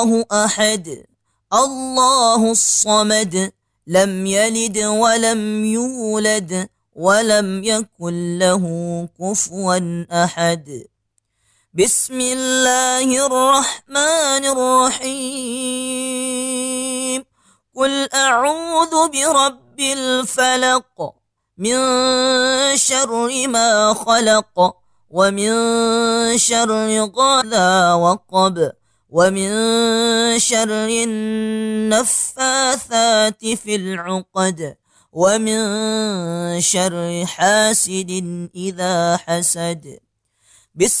الله أحد الله الصمد لم يلد ولم يولد ولم يكن له كفوا أحد. بسم الله الرحمن الرحيم. قل أعوذ برب الفلق من شر ما خلق ومن شر غلا وقب ومن شر النفاثات في العقد ومن شر حاسد إذا حسد.